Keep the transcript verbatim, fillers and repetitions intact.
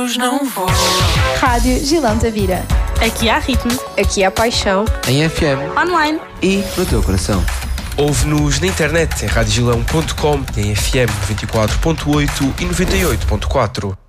Não vou. Rádio Gilão Tavira. Aqui há ritmo. Aqui há paixão. Em F M. Online. E no teu coração. Ouve-nos na internet em rádio gilão ponto com, em F M noventa e quatro ponto oito e noventa e oito ponto quatro.